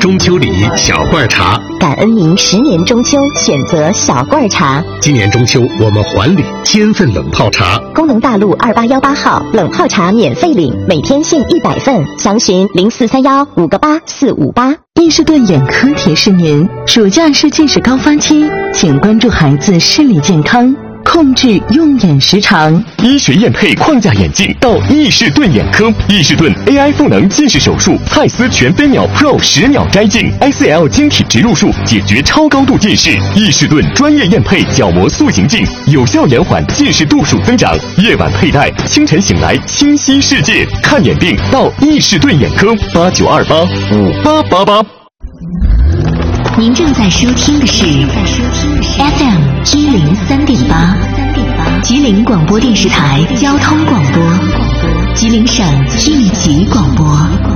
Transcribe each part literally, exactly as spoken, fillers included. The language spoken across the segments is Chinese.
中秋礼小罐茶， 感恩您十年中秋选择小罐茶。 今年中秋我们还礼千份冷泡茶。 工农大路二八幺八号冷泡茶免费领，每天限一百份，详询零四三幺五个八四五八。 伊士顿眼科提示您，暑假是近视高发期，请关注孩子视力健康，控制用眼时长。 医学验配框架眼镜到伊士顿眼科，伊士顿 A I 赋能近视手术，蔡司全飞秒 Pro 十秒摘镜 ，I C L 晶体植入术解决超高度近视。伊士顿专业验配角膜塑形镜，有效延缓近视度数增长。夜晚佩戴，清晨醒来清晰世界。看眼病到伊士顿眼科，八九二八五八八八。 您正在收听的是 F M 一零三点八，吉林广播电视台交通广播，吉林省一级广播。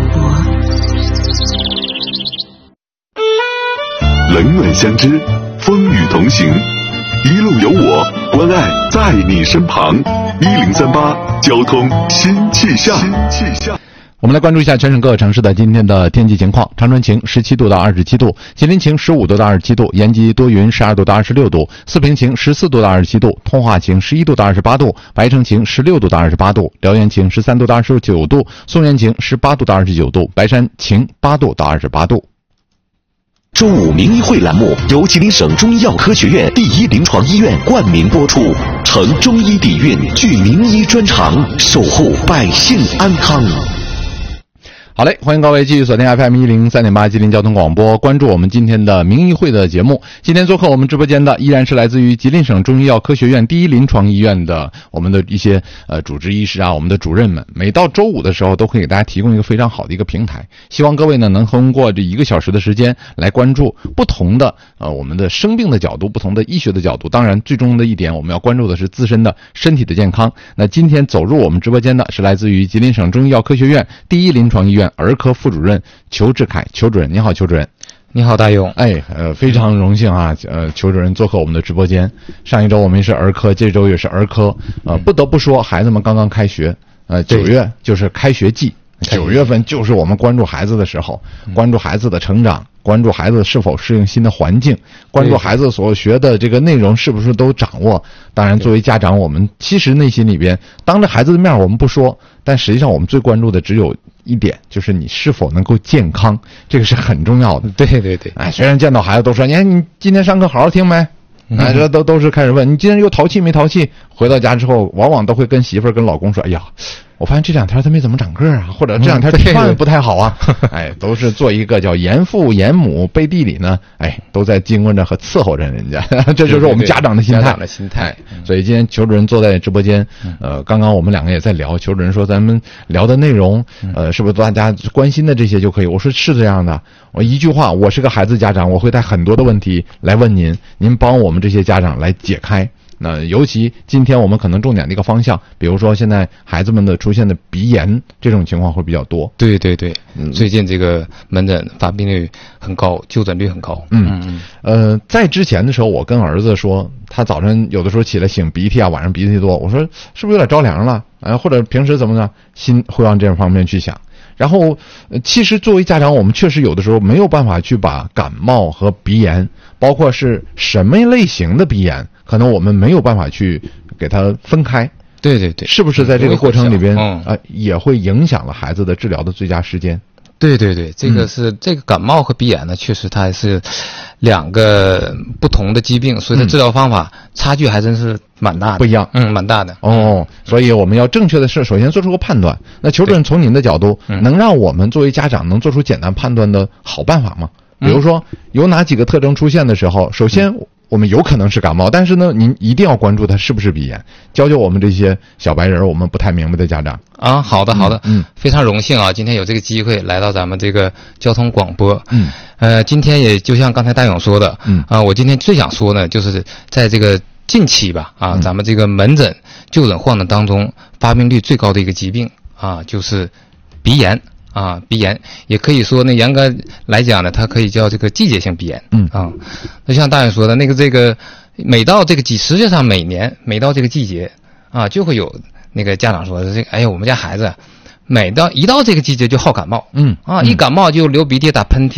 冷暖相知，风雨同行，一路有我，关爱在你身旁。一零三八交通新气象。新气象。 我们来关注一下全省各个城市的今天的天气情况。长春晴十七度到二十七度，吉林晴十五度到二十七度，延吉多云十二度到二十六度，四平晴十四度到二十七度，通化晴十一度到二十八度，白城晴十六度到二十八度，辽源晴十三度到二十九度，松原晴十八度到二十九度，白山晴八度到二十八度。 中午名医会栏目由吉林省中医药科学院第一临床医院冠名播出，承中医底蕴，聚名医专长，守护百姓安康。 好嘞，欢迎各位继续锁定 F M 一零三点八吉林交通广播，关注我们今天的名医会的节目。今天做客我们直播间的依然是来自于吉林省中医药科学院第一临床医院的我们的一些呃主治医师啊，我们的主任们，每到周五的时候都会给大家提供一个非常好的一个平台，希望各位呢能通过这一个小时的时间来关注不同的呃我们的生病的角度，不同的医学的角度。当然最终的一点我们要关注的是自身的身体的健康。那今天走入我们直播间的是来自于吉林省中医药科学院第一临床医院儿科副主任裘志凯，裘主任，你好，裘主任。 你好，大勇。 哎，呃，非常荣幸啊，呃，裘主任做客我们的直播间。上一周我们是儿科，这周也是儿科。呃，不得不说，孩子们刚刚开学，呃，九月就是开学季，九月份就是我们关注孩子的时候，关注孩子的成长，关注孩子是否适应新的环境，关注孩子所学的这个内容是不是都掌握。当然，作为家长，我们其实内心里边，当着孩子的面我们不说，但实际上我们最关注的只有一点，就是你是否能够健康，这个是很重要的。 对对对， 哎，虽然见到孩子都说，你看你今天上课好好听没？哎，这都都是开始问你今天又淘气没淘气。回到家之后，往往都会跟媳妇儿跟老公说，哎呀，我发现这两天他没怎么长个儿啊，或者这两天吃饭不太好啊。哎，都是做一个叫严父严母，背地里呢，哎，都在经过着和伺候着人家。这就是我们家长的心态。 家长的心态。 所以今天裘主任坐在直播间，呃，刚刚我们两个也在聊，裘主任说咱们聊的内容，呃，是不是大家关心的这些就可以？我说是这样的。我一句话，我是个孩子家长，我会带很多的问题来问您，您帮我们这些家长来解开。那尤其今天我们可能重点的一个方向，比如说现在孩子们的出现的鼻炎这种情况会比较多。 对对对，嗯、最近这个门诊发病率很高，就诊率很高。 嗯嗯呃，在之前的时候，我跟儿子说，他早晨有的时候起来擤鼻涕啊，晚上鼻涕多，我说是不是有点着凉了？哎、呃，或者平时怎么呢？心会往这方面去想。然后，呃，其实作为家长，我们确实有的时候没有办法去把感冒和鼻炎，包括是什么类型的鼻炎，可能我们没有办法去给它分开。 对对对， 是不是在这个过程里边，嗯、呃，也会影响了孩子的治疗的最佳时间？ 对对对，这个是、嗯、这个感冒和鼻炎呢，确实它是两个不同的疾病，所以它治疗方法差距还真是蛮大的， 不一样， 嗯，蛮大的。 哦，所以我们要正确的是，首先做出个判断。那裘主任从您的角度，能让我们作为家长能做出简单判断的好办法吗？比如说有哪几个特征出现的时候，首先我们有可能是感冒，但是呢，您一定要关注它是不是鼻炎，教教我们这些小白人，我们不太明白的家长。 啊，好的好的，嗯，非常荣幸啊，今天有这个机会来到咱们这个交通广播。嗯，呃，今天也就像刚才大勇说的，嗯啊，我今天最想说呢，就是在这个近期吧，啊，咱们这个门诊就诊患者当中发病率最高的一个疾病啊，就是鼻炎。啊，鼻炎也可以说呢，严格来讲呢，它可以叫这个季节性鼻炎。嗯啊，那像大勇说的那个这个，每到这个季，实际上每年每到这个季节啊，就会有那个家长说这个，哎呀，我们家孩子每到一到这个季节就好感冒。嗯啊，一感冒就流鼻涕打喷嚏，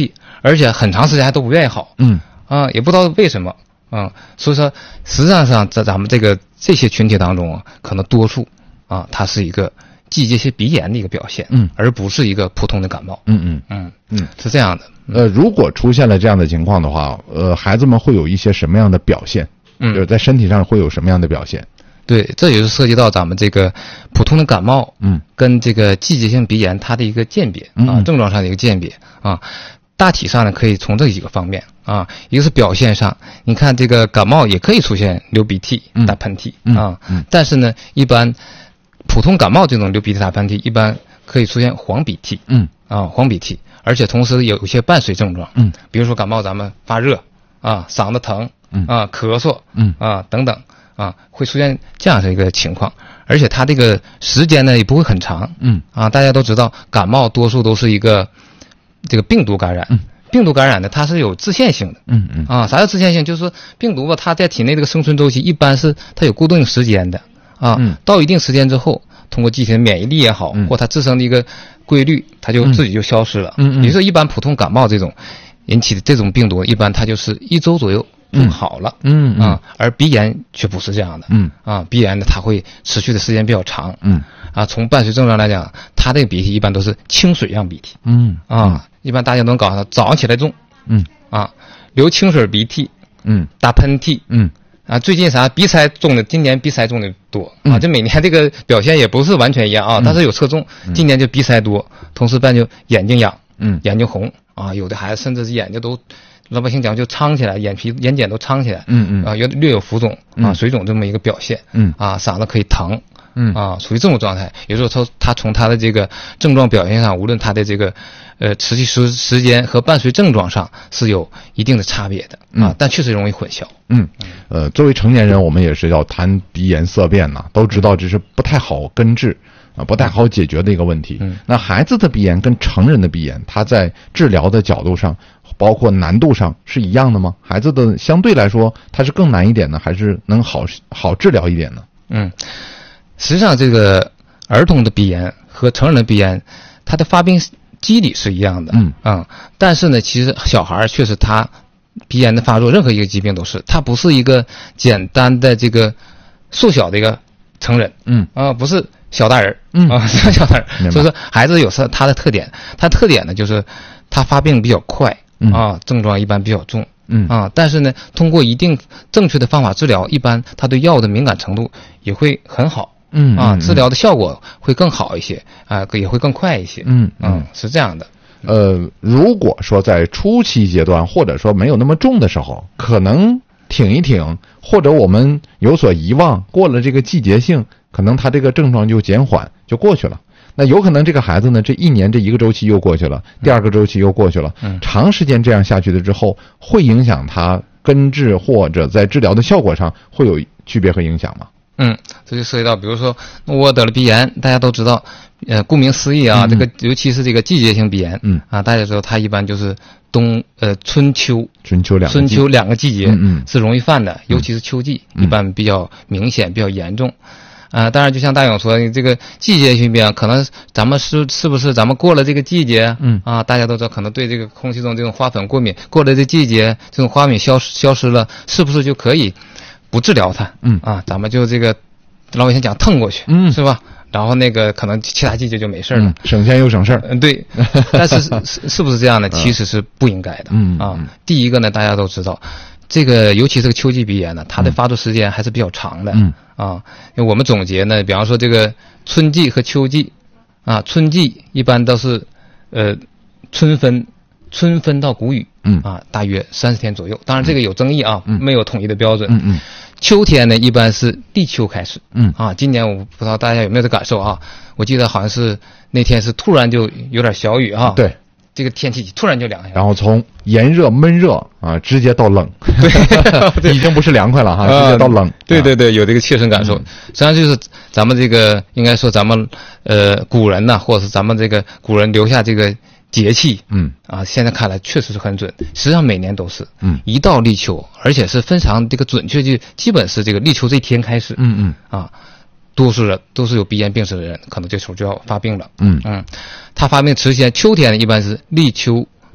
而且很长时间还都不愿意好， 嗯啊，也不知道为什么，啊，所以说实际上上在咱们这个这些群体当中啊，可能多数啊，它是一个季节性鼻炎的一个表现， 嗯， 而不是一个普通的感冒， 嗯嗯嗯嗯， 是这样的。 呃，如果出现了这样的情况的话，呃，孩子们会有一些什么样的表现？ 嗯， 就是在身体上会有什么样的表现？ 对，这也是涉及到咱们这个普通的感冒， 嗯， 跟这个季节性鼻炎它的一个鉴别啊，症状上的一个鉴别啊。大体上呢，可以从这几个方面啊，一个是表现上，你看这个感冒也可以出现流鼻涕、打喷嚏啊，但是呢，一般普通感冒这种流鼻涕、打喷嚏，一般可以出现黄鼻涕， 嗯啊，黄鼻涕，而且同时有一些伴随症状， 嗯， 比如说感冒咱们发热啊，嗓子疼， 嗯啊，咳嗽， 嗯啊等等啊，会出现这样的一个情况，而且它这个时间呢也不会很长， 嗯啊，大家都知道感冒多数都是一个这个病毒感染， 嗯， 病毒感染呢它是有自限性的， 嗯嗯啊，啥叫自限性？就是说病毒吧，它在体内这个生存周期一般是它有固定时间的，啊， 嗯到一定时间之后，通过机体的免疫力也好， 嗯或它自身的一个规律，它就自己就消失了。 嗯嗯也就是说，一般普通感冒这种引起的这种病毒，一般它就是一周左右就好了。 嗯啊，而鼻炎却不是这样的。 嗯啊，鼻炎呢，它会持续的时间比较长。 嗯啊，从伴随症状来讲，它这个鼻涕一般都是清水样鼻涕。 嗯啊，一般大家能搞到早上起来重。 嗯啊，流清水鼻涕。 嗯， 打喷嚏。 嗯。 啊，最近啥鼻塞重的，今年鼻塞重的多啊， 嗯这每年这个表现也不是完全一样啊，但是有侧重，今年就鼻塞多，同时伴就眼睛痒， 嗯， 眼睛红啊，有的孩子甚至是眼睛都，老百姓讲就苍起来，眼皮眼睑都苍起来， 嗯嗯啊，有略有浮肿啊，水肿这么一个表现， 嗯啊，嗓子可以疼。 嗯啊，属于这种状态，也就是说，他从他的这个症状表现上，无论他的这个呃持续时时间和伴随症状上是有一定的差别的啊， 嗯、 但确实容易混淆。 嗯，呃，作为成年人，我们也是要谈鼻炎色变呐，都知道这是不太好根治啊，不太好解决的一个问题。 嗯， 那孩子的鼻炎跟成人的鼻炎，它在治疗的角度上，包括难度上是一样的吗？孩子的相对来说，它是更难一点呢，还是能好好治疗一点呢？ 嗯。实际上，这个儿童的鼻炎和成人的鼻炎，它的发病机理是一样的， 嗯啊、嗯，但是呢，其实小孩确实他鼻炎的发作，任何一个疾病都是，它不是一个简单的这个瘦小的一个成人， 嗯啊、呃，不是小大人， 嗯啊，小大人，所以说孩子有时候他的特点，他特点呢就是他发病比较快， 嗯、 啊，症状一般比较重。 嗯啊，但是呢，通过一定正确的方法治疗，一般他对药的敏感程度也会很好。 嗯啊，治疗的效果会更好一些啊，也会更快一些。 嗯嗯，是这样的。 呃，如果说在初期阶段，或者说没有那么重的时候，可能挺一挺，或者我们有所遗忘，过了这个季节性，可能他这个症状就减缓，就过去了。那有可能这个孩子呢，这一年这一个周期又过去了，第二个周期又过去了， 嗯， 长时间这样下去了之后，会影响他根治或者在治疗的效果上会有区别和影响吗？ 嗯，这就涉及到，比如说我得了鼻炎，大家都知道，呃，顾名思义啊， 嗯、 这个尤其是这个季节性鼻炎， 嗯啊，大家知道它一般就是冬呃春秋春秋两个春秋两个季节， 嗯嗯是容易犯的，尤其是秋季， 嗯、 一般比较明显，比较严重。啊，当然，就像大勇说，这个季节性鼻炎，可能咱们是是不是咱们过了这个季节， 嗯啊，大家都知道，可能对这个空气中这种花粉过敏，过了这季节，这种花粉消失消失了，是不是就可以不治疗它？ 嗯啊，咱们就这个老百姓讲腾过去， 嗯， 是吧？然后那个可能其他季节就没事了， 嗯、省钱又省事儿。 嗯，对。但是是是不是这样呢？其实是不应该的。 嗯啊，第一个呢，大家都知道。这个尤其是个秋季鼻炎呢，它的发作时间还是比较长的。 嗯啊，因为我们总结呢，比方说这个春季和秋季，啊，春季一般都是呃春分，春分到谷雨， 嗯啊，大约三十天左右。当然这个有争议啊， 嗯、 没有统一的标准。 嗯嗯。 秋天呢，一般是立秋开始。 嗯啊，今年我不知道大家有没有这感受啊？我记得好像是那天是突然就有点小雨啊。 对。 这个天气突然就凉下来， 然后从炎热闷热啊，直接到冷， 对， 已经不是凉快了哈，直接到冷。 对对对，有这个切身感受。 嗯、 实际上就是咱们这个应该说咱们呃古人呐、啊，或者是咱们这个古人留下这个节气， 嗯啊，现在看来确实是很准。实际上每年都是， 嗯， 一到立秋，而且是非常这个准确，就基本是这个立秋这一天开始， 嗯嗯啊。多数人都是有鼻炎病史的人，可能这时候就要发病了。 嗯嗯，他发病时间，秋天呢一般是立秋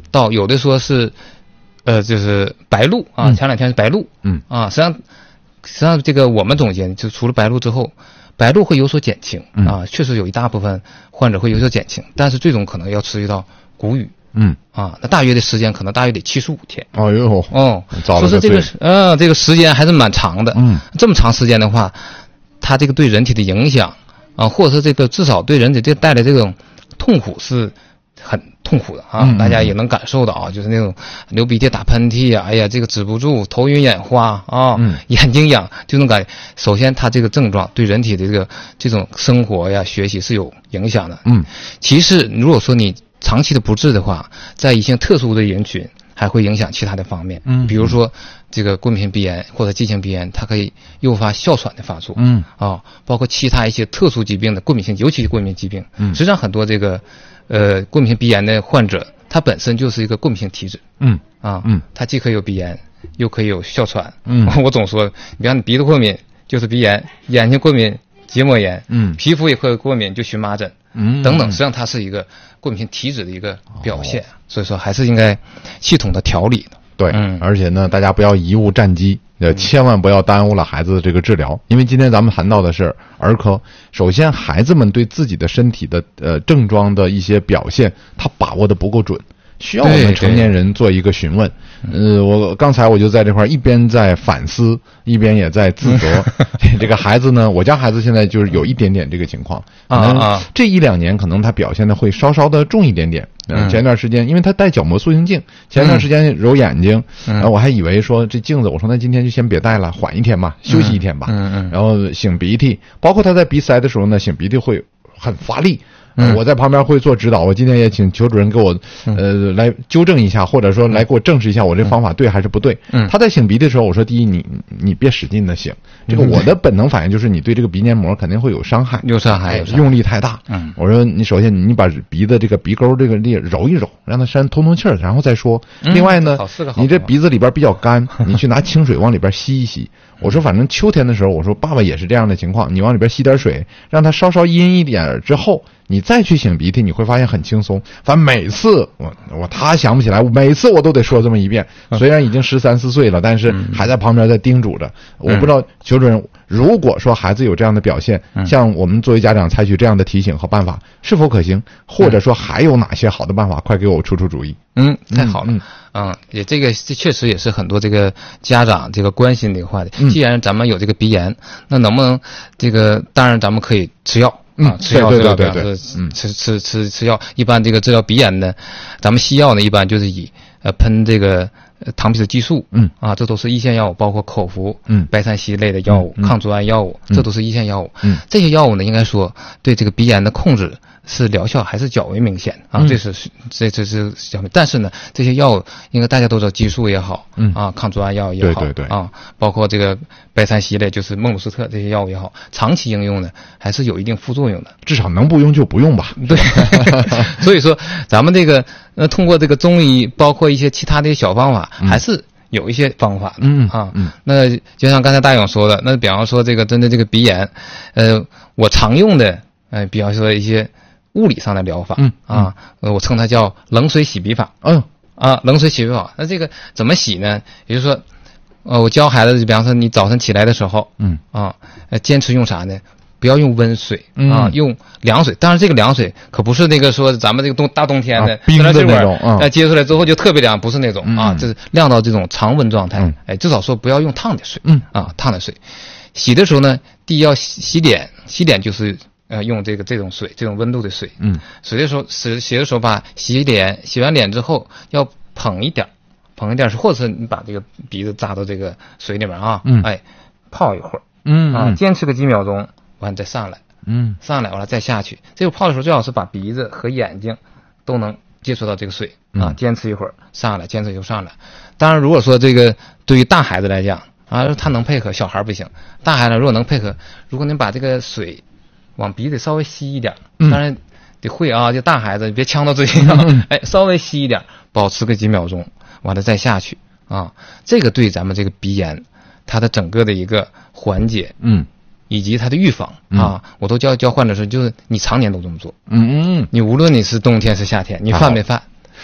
到有的说是，呃，就是白露啊， 嗯、 前两天是白露， 嗯啊，实际上实际上这个我们总结就除了白露之后，白露会有所减轻、 嗯、 啊，确实有一大部分患者会有所减轻，但是最终可能要持续到谷雨。 嗯啊，那大约的时间可能大约得七十五天。 哦哟， 哦， 说是这个，呃，这个时间还是蛮长的。 嗯， 这么长时间的话，它这个对人体的影响啊，或者是这个至少对人体这带来这种痛苦是很痛苦的啊。 嗯、 大家也能感受到啊，就是那种流鼻涕、打喷嚏呀、啊，哎呀，这个止不住，头晕眼花啊， 嗯、 眼睛痒，这种感觉。首先，它这个症状对人体的这个这种生活呀、学习是有影响的。 嗯， 其次，如果说你长期的不治的话，在一些特殊的人群还会影响其他的方面， 嗯， 比如说这个过敏性鼻炎或者急性鼻炎，它可以诱发哮喘的发作， 嗯啊，包括其他一些特殊疾病的过敏性，尤其是过敏性疾病， 嗯， 实际上很多这个呃过敏性鼻炎的患者，他本身就是一个过敏性体质， 嗯啊， 嗯， 他既可以有鼻炎，又可以有哮喘， 嗯， 我总说，比方你鼻子过敏就是鼻炎，眼睛过敏结膜炎， 嗯， 皮肤也会过敏就荨麻疹， 嗯， 等等，实际上它是一个过敏性体质的一个表现，哦、所以说还是应该系统的调理的。 对，嗯，而且呢，大家不要贻误战机，呃，千万不要耽误了孩子的这个治疗，因为今天咱们谈到的是儿科。首先，孩子们对自己的身体的呃症状的一些表现，他把握的不够准，需要我们成年人做一个询问。呃，我刚才我就在这块一边在反思，一边也在自责。这个孩子呢，我家孩子现在就是有一点点这个情况，可能这一两年可能他表现的会稍稍的重一点点。嗯，前段时间因为他戴角膜塑形镜，前段时间揉眼睛， 嗯、 然后我还以为说这镜子，我说那今天就先别戴了，缓一天吧，休息一天吧。 嗯嗯。 然后擤鼻涕，包括他在鼻塞的时候呢，擤鼻涕会很乏力。 嗯， 我在旁边会做指导，我今天也请裘主任给我呃来纠正一下，或者说来给我证实一下我这方法对还是不对。 嗯， 他在擤鼻的时候，我说第一，你你别使劲的擤，这个我的本能反应就是你对这个鼻黏膜肯定会有伤害， 有伤害， 用力太大。 嗯， 我说你首先你把鼻子这个鼻沟这个力揉一揉，让它先通通气儿，然后再说。 嗯、 另外呢， 你这鼻子里边比较干，你去拿清水往里边吸一吸。我说反正秋天的时候，我说爸爸也是这样的情况，你往里边吸点水，让它稍稍阴一点之后，你再去擤鼻涕，你会发现很轻松。反正每次我我他想不起来，每次我都得说这么一遍。虽然已经十三四岁了，但是还在旁边在叮嘱着。我不知道裘主任，如果说孩子有这样的表现，像我们作为家长采取这样的提醒和办法是否可行，或者说还有哪些好的办法，快给我出出主意。 嗯，太好了。 嗯， 嗯，也这个这确实也是很多这个家长这个关心的一个话题。 嗯、 既然咱们有这个鼻炎，那能不能这个？当然咱们可以吃药。 嗯， 啊，吃药对对对对， 嗯，吃吃吃吃药。一般这个治疗鼻炎呢，咱们西药呢一般就是以呃喷这个呃糖皮质激素， 嗯啊，这都是一线药物，包括口服， 嗯， 白三烯类的药物、 嗯、 抗组胺药物， 嗯、 这都是一线药物。 嗯， 这些药物呢，应该说对这个鼻炎的控制是疗效还是较为明显啊， 嗯、 这是这这是较为。但是呢，这些药物应该大家都知道，激素也好， 嗯啊，抗组胺药也好， 对对对啊，包括这个白三烯类，就是孟鲁斯特这些药物也好，长期应用呢还是有一定副作用的， 至少能不用就不用吧。 对，所以说咱们这个呃，通过这个中医，包括一些其他的小方法， 嗯、 还是有一些方法的。 嗯啊， 嗯， 那就像刚才大勇说的，那比方说这个针对这个鼻炎，呃，我常用的呃，比方说一些物理上的疗法， 嗯啊，呃，我称它叫冷水洗鼻法。 嗯啊，冷水洗鼻法，那这个怎么洗呢？也就是说，呃，我教孩子，比方说你早晨起来的时候， 嗯啊，呃，坚持用啥呢？不要用温水啊， 嗯、 用凉水。当然，这个凉水可不是那个说咱们这个冬大冬天的、 啊、冰的那种， 啊、呃，接出来之后就特别凉，不是那种、 嗯、 啊，这是晾到这种常温状态。 嗯、 哎，至少说不要用烫的水， 嗯啊，烫的水。洗的时候呢，第一要洗洗脸，洗脸就是呃用这个这种水，这种温度的水。 嗯， 水的时候洗洗的时候吧，洗脸，洗完脸之后要捧一点，捧一点，或者是你把这个鼻子扎到这个水里面啊， 嗯， 哎，泡一会儿， 嗯啊，坚持个几秒钟，完再上来。 嗯， 上来完了再下去。这个泡的时候最好是把鼻子和眼睛都能接触到这个水啊， 嗯、 坚持一会儿上来，坚持就上来。当然，如果说这个对于大孩子来讲啊，他能配合，小孩不行。大孩子如果能配合，如果您把这个水往鼻子稍微吸一点， 嗯、 当然得会啊，就大孩子别呛到嘴上， 嗯、 哎，稍微吸一点，保持个几秒钟，完了再下去啊。这个对咱们这个鼻炎它的整个的一个缓解， 嗯。 以及它的预防啊，嗯、我都教教患者说，就是你常年都这么做， 嗯嗯， 你无论你是冬天是夏天，你犯没犯？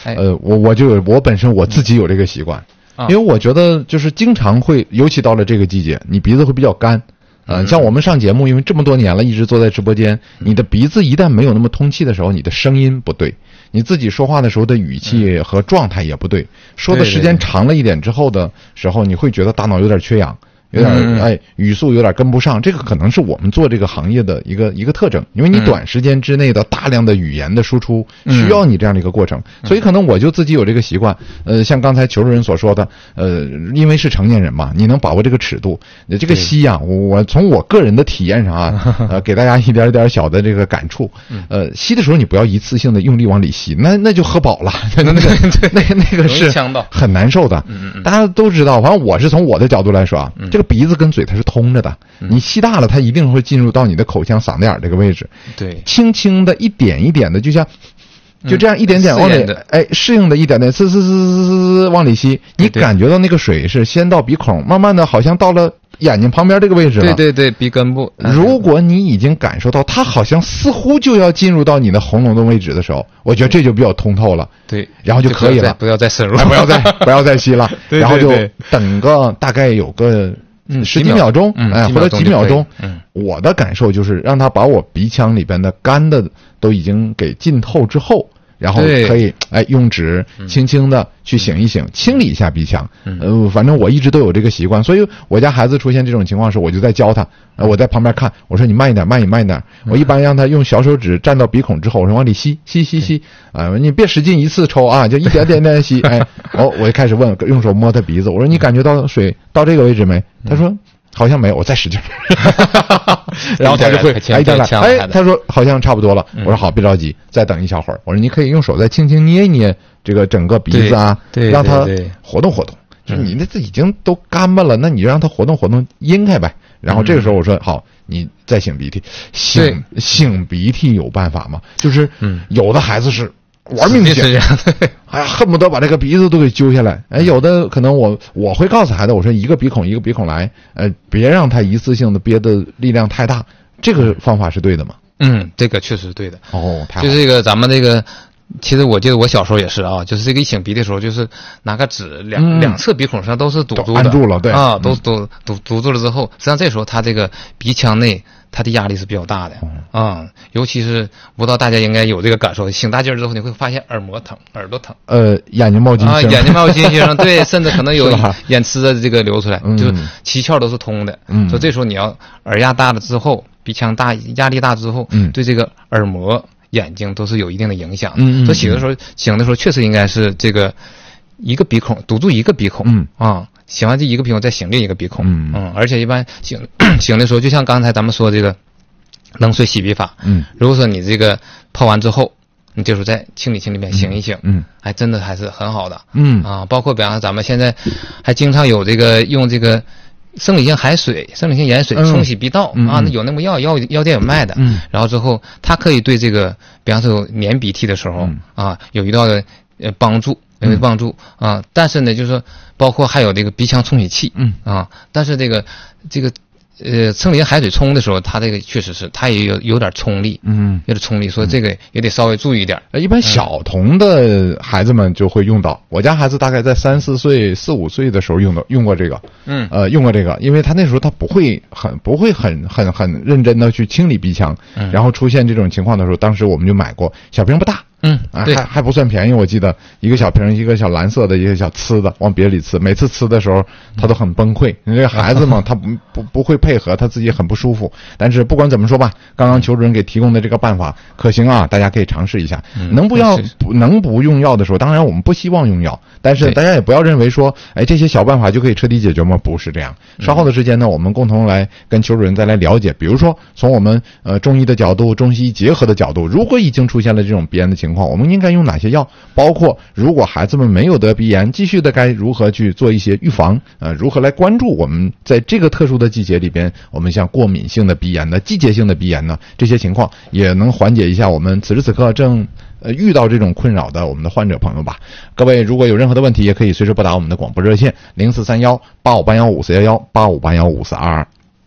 呃，我我就有我本身我自己有这个习惯， 嗯、 因为我觉得就是经常会，尤其到了这个季节，你鼻子会比较干。嗯、呃，像我们上节目，因为这么多年了，一直坐在直播间，你的鼻子一旦没有那么通气的时候，你的声音不对，你自己说话的时候的语气和状态也不对，说的时间长了一点之后的时候，你会觉得大脑有点缺氧。有点哎，语速有点跟不上，这个可能是我们做这个行业的一个一个特征，因为你短时间之内的大量的语言的输出需要你这样的一个过程，所以可能我就自己有这个习惯。呃，像刚才求助人所说的，呃，因为是成年人嘛，你能把握这个尺度，你这个吸啊，我从我个人的体验上啊，呃，给大家一点点小的这个感触。呃，吸的时候你不要一次性的用力往里吸，那那就喝饱了，那个那个那个是很难受的。大家都知道，反正我是从我的角度来说啊，这个鼻子跟嘴它是通着的，你吸大了，它一定会进入到你的口腔、嗓子眼这个位置。 对， 轻轻的一点一点的，就像就这样一点点往里，嗯、哎，适应的一点点，呲呲呲呲呲往里吸，你感觉到那个水是先到鼻孔，慢慢的好像到了眼睛旁边这个位置了。 对对对，鼻根部。 如果你已经感受到它好像似乎就要进入到你的喉咙的位置的时候，我觉得这就比较通透了。 对， 然后就可以了， 不要再深入， 哎、不要再不要再吸了，然后就等个大概有个。嗯，十几秒钟， 嗯、 哎，或者几秒钟。 嗯， 我的感受就是让他把我鼻腔里边的干的都已经给浸透之后，然后可以哎用纸轻轻的去醒一醒，嗯、清理一下鼻腔。嗯，呃，反正我一直都有这个习惯，所以我家孩子出现这种情况时，我就在教他，呃，我在旁边看，我说你慢一点，慢一慢一点。嗯、我一般让他用小手指蘸到鼻孔之后，我说往里吸吸吸吸，啊、呃，你别使劲一次抽啊，就一点点点吸。哎，哦，我就开始问，用手摸他鼻子，我说你感觉到水到这个位置没？他说好像没有，我再使劲。然后他就会哎一点来，哎，他说好像差不多了。我说好，别着急，再等一小会儿。我说你可以用手再轻轻捏一捏这个整个鼻子啊，让它活动活动。就是你那这已经都干巴了，那你就让它活动活动，阴开呗。然后这个时候我说好，你再擤鼻涕，擤擤鼻涕有办法吗？就是有的孩子是玩命擤，哎呀，恨不得把这个鼻子都给揪下来。哎，有的可能我我会告诉孩子，我说一个鼻孔一个鼻孔来，呃，别让他一次性的憋的力量太大。这个方法是对的吗？ 嗯，这个确实是对的。 哦，太好了。 就是这个咱们这个。其实我记得我小时候也是啊，就是这个一擤鼻的时候，就是拿个纸两、嗯、两侧鼻孔上都是堵住的， 按住了，对啊，都堵堵堵住了之后，实际上这时候它这个鼻腔内它的压力是比较大的啊、嗯，尤其是不知道大家应该有这个感受，擤大劲儿之后你会发现耳膜疼、耳朵疼， 呃，眼睛冒金星， 啊，眼睛冒金星，对，甚至可能有眼痴的这个流出来， 嗯、 就是七窍都是通的，嗯，所以这时候你要耳压大了之后，鼻腔大压力大之后，嗯，对这个耳膜。眼睛都是有一定的影响，嗯，所以擤的时候，擤的时候确实应该是这个一个鼻孔堵住一个鼻孔，嗯啊，擤完这一个鼻孔再擤另一个鼻孔，嗯嗯，而且一般擤擤的时候，就像刚才咱们说这个冷水洗鼻法，嗯，如果说你这个泡完之后，你这时候再清理清理边擤一擤，嗯，还真的还是很好的，嗯啊，包括比方说咱们现在还经常有这个用这个。生理性海水、生理性盐水冲洗鼻道、嗯、啊，那有那么药药药店有卖的，嗯，然后之后它可以对这个，比方说粘鼻涕的时候、嗯、啊，有一定的呃帮助，有一帮助、嗯、啊。但是呢，就是说包括还有这个鼻腔冲洗器，嗯啊，但是这个这个呃生理性海水冲的时候，它这个确实是它也有有点冲力，嗯，有点冲力，所以这个也得稍微注意一点。 呃，一般小童的孩子们就会用到，我家孩子大概在三四岁、四五岁的时候用到用过这个，嗯，呃，用过这个，因为他那时候他不会很不会很很很认真的去清理鼻腔，嗯，然后出现这种情况的时候，当时我们就买过，小瓶不大。嗯啊，还还不算便宜，我记得一个小瓶，一个小蓝色的，一个小呲的，往鼻里呲。每次呲的时候，他都很崩溃。你这个孩子嘛，他不不不会配合，他自己很不舒服。但是不管怎么说吧，刚刚求主任给提供的这个办法可行啊，大家可以尝试一下。嗯、能不要不能不用药的时候，当然我们不希望用药，但是大家也不要认为说，哎，这些小办法就可以彻底解决吗？不是这样。稍后的时间呢，我们共同来跟求主任再来了解，比如说从我们呃中医的角度、中西医结合的角度，如果已经出现了这种鼻炎的情况，我们应该用哪些药？包括如果孩子们没有得鼻炎，继续的该如何去做一些预防？呃，如何来关注我们在这个特殊的季节里边，我们像过敏性的鼻炎呢、季节性的鼻炎呢，这些情况也能缓解一下我们此时此刻正呃遇到这种困扰的我们的患者朋友吧。各位如果有任何的问题，也可以随时拨打我们的广播热线零四三幺八五八幺五四幺幺八五八幺五四二二。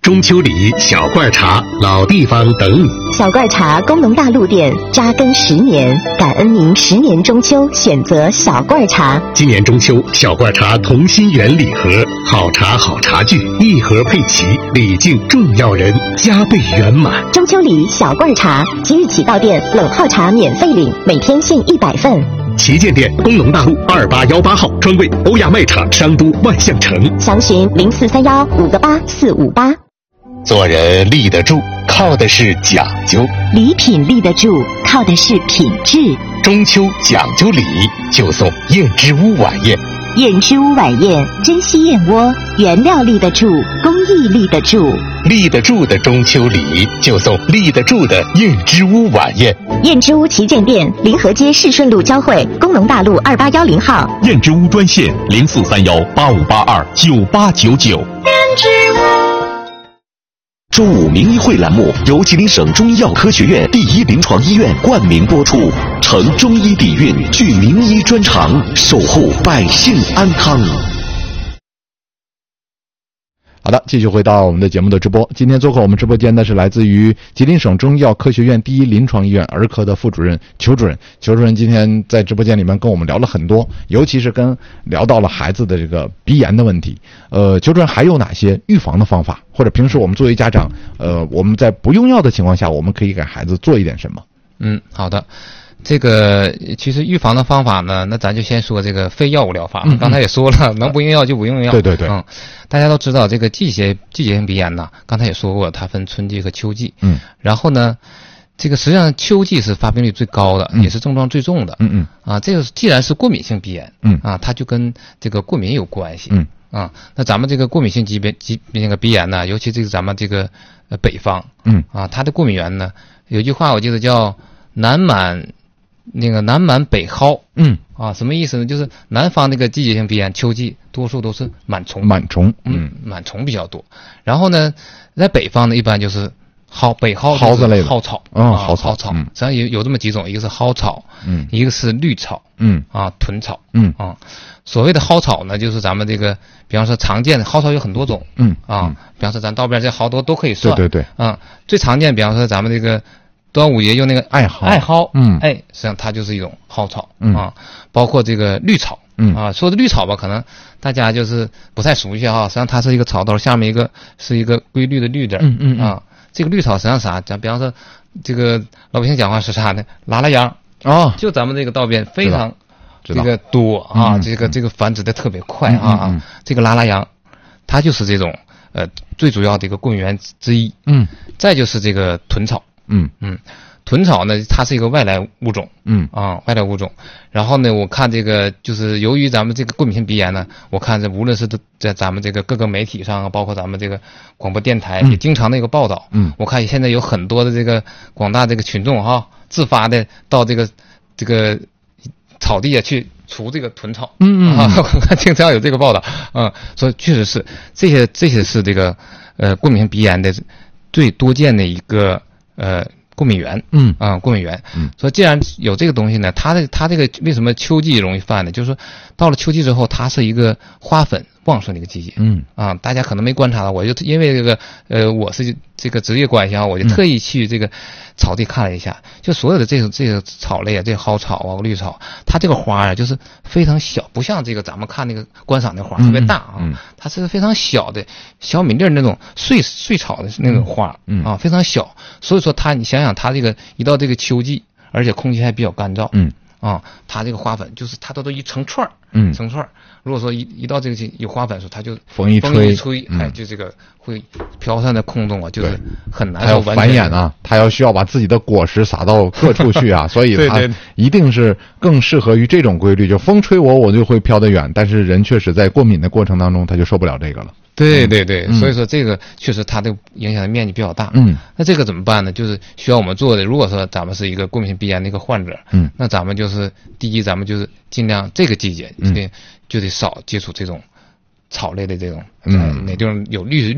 中秋礼、小罐茶、老地方等你。 小罐茶工农大陆店扎根十年，感恩您十年中秋选择小罐茶。 今年中秋，小罐茶同心圆礼盒，好茶好茶具，一盒配齐，礼敬重要人，加倍圆满。 中秋礼小罐茶，即日起到店冷泡茶免费领，每天限一百份。 旗舰店工农大路二八幺八号，专柜欧亚卖场商都万象城。 详询零四三幺五个八四五八。 做人立得住，靠的是讲究； 礼品立得住，靠的是品质。 中秋讲究礼，就送燕之屋晚宴。 燕之屋晚宴，珍稀燕窝，原料立得住，工艺立得住。 立得住的中秋礼，就送立得住的燕之屋晚宴。 燕之屋旗舰店，临河街市顺路交汇，工农大路二八幺零号。 燕之屋专线零四三幺八五八二九八九九。 燕之屋。 周五名医会栏目由吉林省中医药科学院第一临床医院冠名播出，承中医底蕴，聚名医专长，守护百姓安康。 好的，继续回到我们的节目的直播。今天做客我们直播间的是来自于吉林省中医药科学院第一临床医院儿科的副主任裘主任。裘主任今天在直播间里面跟我们聊了很多，尤其是跟聊到了孩子的这个鼻炎的问题。呃，裘主任还有哪些预防的方法？或者平时我们作为家长，呃，我们在不用药的情况下，我们可以给孩子做一点什么？ 嗯，好的。这个其实预防的方法呢，那咱就先说这个非药物疗法。嗯、刚才也说了，能不用药就不用药。 对对对。 嗯，大家都知道这个季节季节性鼻炎呢，刚才也说过，它分春季和秋季。嗯。然后呢，这个实际上秋季是发病率最高的，嗯、也是症状最重的。嗯嗯。啊，这个既然是过敏性鼻炎，嗯啊，它就跟这个过敏有关系。嗯。啊，那咱们这个过敏性疾病疾那个鼻炎呢，尤其这个咱们这个呃北方，嗯啊，它的过敏源呢，有句话我记得叫南满。那个南满北蒿，嗯啊，什么意思呢？就是南方那个季节性鼻炎，秋季多数都是螨虫， 螨虫， 嗯，螨虫比较多。然后呢，在北方呢，一般就是蒿，北蒿蒿子类的蒿草， 啊， 蒿草， 草，实际上有有这么几种，一个是蒿草，嗯，一个是绿草， 嗯啊，豚草， 嗯啊，所谓的蒿草呢，就是咱们这个，比方说常见的蒿草有很多种，嗯啊，比方说咱道边这好多都可以算， 对对对， 啊，最常见，比方说咱们这个。端午节用那个艾蒿， 艾蒿， 嗯， 哎，实际上它就是一种蒿草，嗯啊，包括这个绿草，嗯啊，说的绿草吧，可能大家就是不太熟悉哈，实际上它是一个草豆，下面一个是一个规律的绿字， 嗯嗯啊，这个绿草实际上啥？咱比方说，这个老百姓讲话是啥呢？拉拉秧啊， 就咱们这个道边非常这个多啊，这个这个繁殖的特别快啊，这个拉拉秧，它就是这种呃最主要的一个过敏源之一，嗯，再就是这个豚草。嗯嗯，豚草呢，它是一个外来物种，嗯啊，外来物种。然后呢，我看这个就是由于咱们这个过敏性鼻炎呢，我看这无论是在咱们这个各个媒体上，包括咱们这个广播电台，也经常的一个报道。嗯，我看现在有很多的这个广大这个群众哈，自发的到这个这个草地啊去除这个豚草。嗯嗯啊，我看经常有这个报道。嗯，所以确实是这些这些是这个呃过敏性鼻炎的最多见的一个。呃，过敏源，嗯啊，过敏源，嗯，所以既然有这个东西呢，它的它这个为什么秋季容易犯呢？就是说到了秋季之后，它是一个花粉旺盛的一个季节，嗯啊，大家可能没观察到，我就因为这个呃，我是这个职业关系啊，我就特意去这个草地看了一下，就所有的这个这个草类啊，这个蒿草啊、绿草，它这个花啊，就是非常小，不像这个咱们看那个观赏的花特别大啊，嗯嗯、它是非常小的小米粒那种碎碎草的那种花，嗯啊，非常小，所以说它你想想它这个一到这个秋季，而且空气还比较干燥，嗯啊，它这个花粉就是它都都一成串儿，嗯，成串儿。如果说一一到这个季有花粉的时候，它就风一吹， 风一吹，嗯、哎，就这个会飘散在空中啊，就是很难受。 它要繁衍啊，它要需要把自己的果实撒到各处去啊，所以它一定是更适合于这种规律，就风吹我，我就会飘得远。但是人确实在过敏的过程当中，他就受不了这个了。 对对对，嗯、所以说这个确实它的影响的面积比较大。嗯，那这个怎么办呢？就是需要我们做的。如果说咱们是一个过敏性鼻炎的一个患者，嗯，那咱们就是第一，咱们就是尽量这个季节，嗯，就得少接触这种草类的这种，嗯，哪地方有绿